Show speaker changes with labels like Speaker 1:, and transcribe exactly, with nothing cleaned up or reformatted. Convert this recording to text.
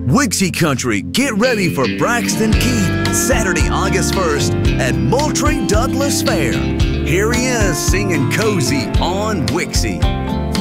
Speaker 1: Wixie Country, get ready for Braxton Keith, Saturday, August first at Moultrie Douglas Fair. Here he is singing Cozy on Wixie.